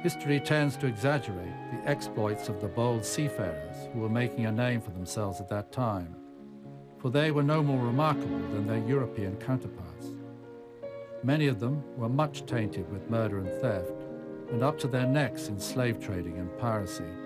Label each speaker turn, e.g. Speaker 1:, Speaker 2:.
Speaker 1: History tends to exaggerate the exploits of the bold seafarers who were making a name for themselves at that time, for they were no more remarkable than their European counterparts. Many of them were much tainted with murder and theft, and up to their necks in slave trading and piracy.